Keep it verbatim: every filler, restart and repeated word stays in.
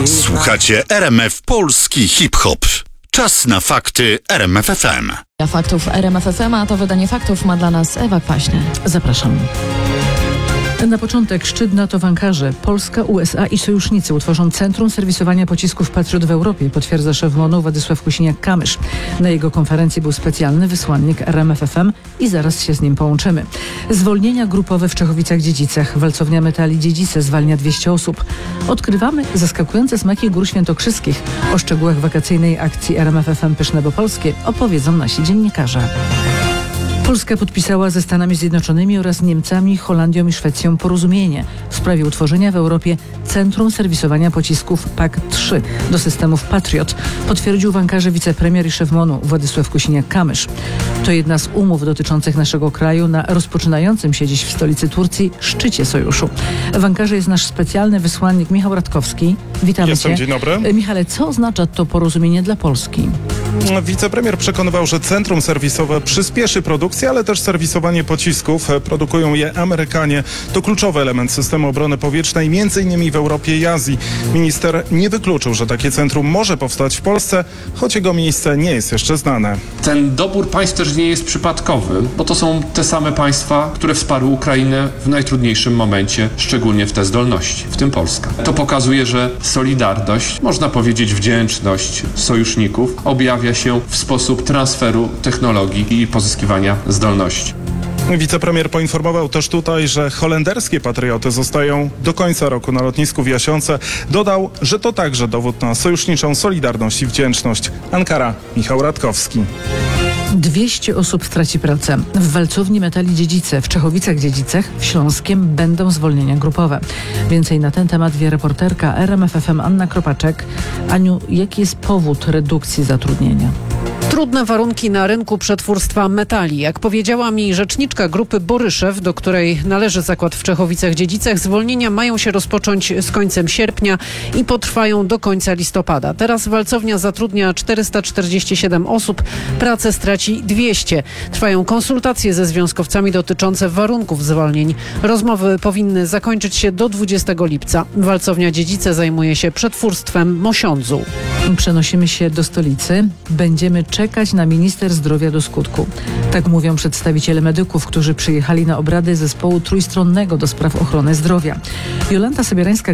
Słuchacie R M F Polski Hip-Hop. Czas na fakty R M F F M. Dla faktów R M F F M, a to wydanie faktów ma dla nas Ewa Kwaśny. Zapraszam. Na początek szczyt NATO w Ankarze. Polska, U S A i sojusznicy utworzą Centrum Serwisowania Pocisków Patriot w Europie, potwierdza szef M O N-u Władysław Kosiniak-Kamysz. Na jego konferencji był specjalny wysłannik R M F F M i zaraz się z nim połączymy. Zwolnienia grupowe w Czechowicach-Dziedzicach. Walcownia Metali Dziedzice zwalnia dwieście osób. Odkrywamy zaskakujące smaki gór świętokrzyskich. O szczegółach wakacyjnej akcji R M F F M Pyszne bo Polskie opowiedzą nasi dziennikarze. Polska podpisała ze Stanami Zjednoczonymi oraz Niemcami, Holandią i Szwecją porozumienie w sprawie utworzenia w Europie Centrum Serwisowania Pocisków P A K trzy do systemów Patriot, potwierdził w Ankarze wicepremier i szef M O N-u Władysław Kosiniak-Kamysz. To jedna z umów dotyczących naszego kraju na rozpoczynającym się dziś w stolicy Turcji szczycie sojuszu. W Ankarze jest nasz specjalny wysłannik Michał Radkowski. Witamy Jestem, cię. dzień dobry. Michale, co oznacza to porozumienie dla Polski? Wicepremier przekonywał, że centrum serwisowe przyspieszy produkcję, ale też serwisowanie pocisków. Produkują je Amerykanie. To kluczowy element systemu obrony powietrznej, między innymi w Europie i Azji. Minister nie wykluczył, że takie centrum może powstać w Polsce, choć jego miejsce nie jest jeszcze znane. Ten dobór państw też nie jest przypadkowy, bo to są te same państwa, które wsparły Ukrainę w najtrudniejszym momencie, szczególnie w te zdolności, w tym Polska. To pokazuje, że solidarność, można powiedzieć wdzięczność sojuszników objawia się w sposób transferu technologii i pozyskiwania zdolności. Wicepremier poinformował też tutaj, że holenderskie patrioty zostają do końca roku na lotnisku w Jasionce. Dodał, że to także dowód na sojuszniczą solidarność i wdzięczność. Ankara, Michał Radkowski. dwieście osób straci pracę. W Walcowni Metali Dziedzice w Czechowicach-Dziedzicach w Śląskiem będą zwolnienia grupowe. Więcej na ten temat wie reporterka R M F F M Anna Kropaczek. Aniu, jaki jest powód redukcji zatrudnienia? Trudne warunki na rynku przetwórstwa metali. Jak powiedziała mi rzeczniczka grupy Boryszew, do której należy zakład w Czechowicach-Dziedzicach, zwolnienia mają się rozpocząć z końcem sierpnia i potrwają do końca listopada. Teraz walcownia zatrudnia czterysta czterdzieści siedem osób, pracę straci dwieście. Trwają konsultacje ze związkowcami dotyczące warunków zwolnień. Rozmowy powinny zakończyć się do dwudziestego lipca. Walcownia Dziedzice zajmuje się przetwórstwem mosiądzu. Przenosimy się do stolicy. Będziemy czekać na minister zdrowia do skutku. Tak mówią przedstawiciele medyków, którzy przyjechali na obrady zespołu trójstronnego do spraw ochrony zdrowia. Jolanta Sobierańska